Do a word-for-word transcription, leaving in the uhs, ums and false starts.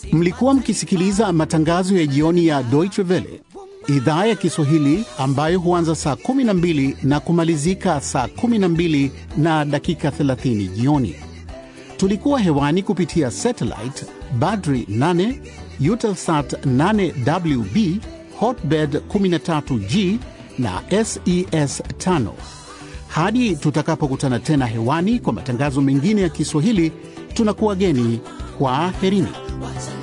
Mlikuwa mkisikiliza matangazo ya jioni ya Deutsche Welle, idhaa ya Kiswahili ambayo huanza saa kumi na mbili na kumalizika saa kumi na mbili na dakika thelathini jioni. Tulikuwa hewani kupitia satellite Badri nane, Eutelsat nane W B, Hotbird kumi na tatu G na S E S tano. Hadi tutakapokutana tena hewani kwa matangazo mengine ya Kiswahili, tunakuwageni kwa herini.